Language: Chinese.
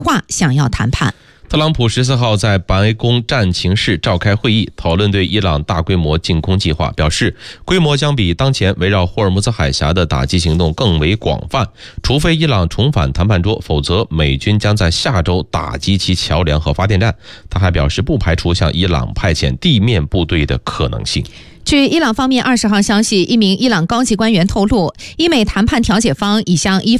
话想要谈判。 特朗普14号在白宫战情室召开会议，讨论对伊朗大规模进攻计划，表示规模将比当前围绕霍尔木兹海峡的打击行动更为广泛，除非伊朗重返谈判桌，否则美军将在下周打击其桥梁和发电站。他还表示不排除向伊朗派遣地面部队的可能性。 据伊朗方面20号消息，一名伊朗高级官员透露，伊美谈判调解方已向伊